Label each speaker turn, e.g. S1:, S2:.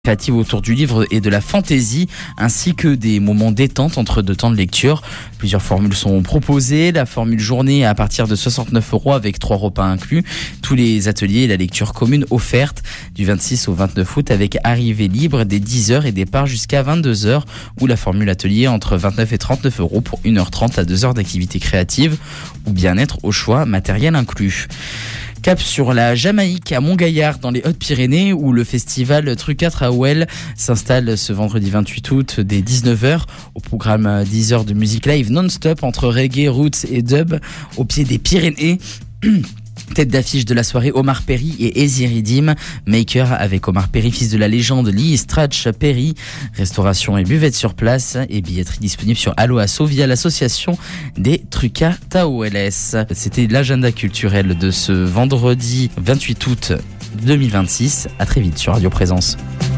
S1: créative autour du livre et de la fantaisie, ainsi que des moments détente entre deux temps de lecture. Plusieurs formules sont proposées. La formule journée à partir de 69 € avec 3 repas inclus. Tous les ateliers et la lecture commune offerte du 26 au 29 août avec arrivée libre dès 10h et départ jusqu'à 22h, ou la formule atelier entre 29 et 39 € pour 1h30 à 2h d'activité créative ou bien-être au choix, matériel inclus. Cap sur la Jamaïque à Montgaillard dans les Hautes-Pyrénées où le festival Truca Traouel s'installe ce vendredi 28 août dès 19h. Au programme 10 heures de musique live non-stop entre reggae, roots et dub au pied des Pyrénées. Tête d'affiche de la soirée, Omar Perry et Easy Redeem. Maker avec Omar Perry, fils de la légende Lee Stratch Perry. Restauration et buvette sur place et billetterie disponible sur Allo Asso via l'association des Truca Taoueles. C'était l'agenda culturel de ce vendredi 28 août 2026. À très vite sur Radio Présence.